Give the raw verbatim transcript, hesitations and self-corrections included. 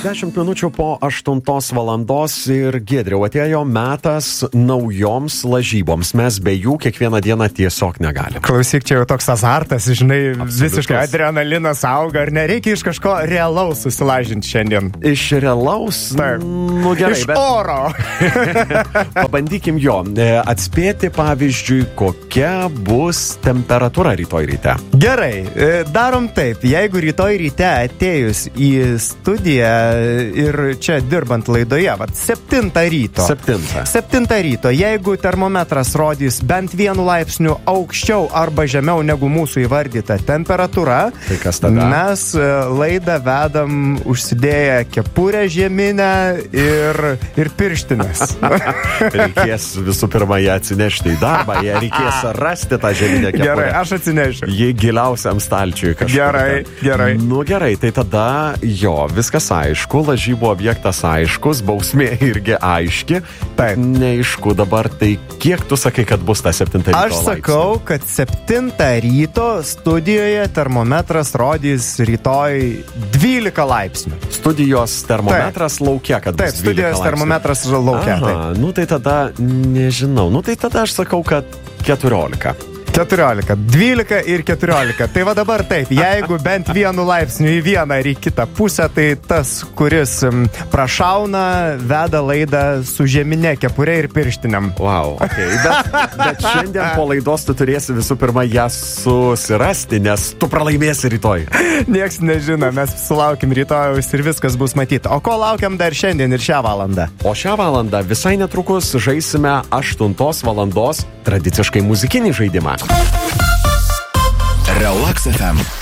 Dešimt minučių po aštuntos valandos ir Giedriau atėjo metas naujoms lažyboms. Mes be jų kiekvieną dieną tiesiog negalim. Klausyk, čia jau toks azartas, žinai, Absoliutus. Visiškai adrenalinas auga, ar nereikia iš kažko realaus susilažinti šiandien? Iš realaus? Taip. Nu gerai, iš bet... oro. Pabandykim jo. Atspėti, pavyzdžiui, kokia bus temperatūra rytoj ryte. Gerai, darom taip. Jeigu rytoj ryte atėjus į studiją ir čia dirbant laidoje, vat septintą ryto. Septintą. Septintą ryto, jeigu termometras rodys bent vienu laipsniu aukščiau arba žemiau negu mūsų įvardyta temperatūra, tai kas tada? Mes laidą vedam užsidėję kepurę žieminę ir, ir pirštinės. Reikės visų pirma ją atsinešti į darbą, ją reikės rasti tą žieminę kepurę. Gerai, aš atsinešiu. Jį giliausiam stalčiui kažkur. Gerai, gerai. Nu gerai, tai tada jo, viskas aišku, lažybų objektas aiškus, bausmė irgi aiški. Taip. Neaišku dabar, tai kiek tu sakai, kad bus ta septinta ryto Aš sakau, laipsnių? kad septintą ryto studijoje termometras rodys rytoj dvylika laipsnių. Studijos termometras laukia, kad Taip, bus dvylika studijos laipsnių. termometras laukia. Aha, nu tai tada, nežinau, nu tai tada aš sakau, kad keturiolika. keturiolika, dvylika ir keturiolika. Tai va dabar taip, jeigu bent vienu laipsniu į vieną ir į kitą pusę, tai tas, kuris m, prašauna, veda laidą su žieminė kepurė ir pirštiniam. Wow, okay. bet, bet šiandien po laidos tu turėsi visų pirma ją susirasti, nes tu pralaimėsi rytoj. Nieks nežino, mes sulaukim rytojaus ir viskas bus matyta. O ko laukiam dar šiandien ir šią valandą? O šią valandą visai netrukus žaisime aštuntos valandos tradiciškai muzikinį žaidimą. Relax F M.